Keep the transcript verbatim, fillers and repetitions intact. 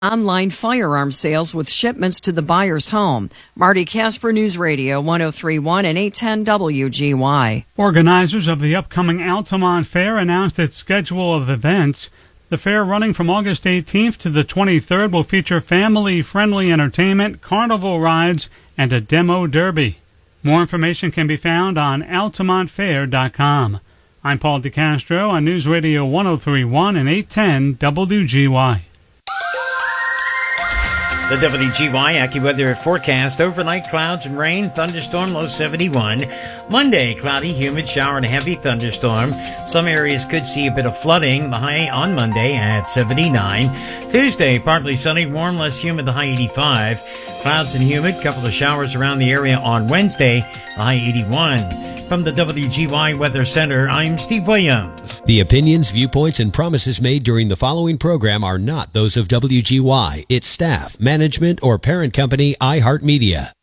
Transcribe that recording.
Online firearm sales with shipments to the buyer's home. Marty Casper, News Radio one oh three point one and eight ten W G Y. Organizers of the upcoming Altamont Fair announced its schedule of events. The fair, running from August eighteenth to the twenty-third, will feature family-friendly entertainment, carnival rides, and a demo derby. More information can be found on altamont fair dot com. I'm Paul DeCastro on News Radio one oh three point one and eight ten W G Y. The W G Y AccuWeather forecast: overnight clouds and rain, thunderstorm, low seventy-one. Monday, cloudy, humid, shower and a heavy thunderstorm. Some areas could see a bit of flooding. The high on Monday at seventy-nine. Tuesday, partly sunny, warm, less humid, the high eighty-five. Clouds and humid, couple of showers around the area on Wednesday, the high eighty-one. From the W G Y Weather Center, I'm Steve Williams. The opinions, viewpoints, and promises made during the following program are not those of W G Y, its staff, management, or parent company, iHeartMedia.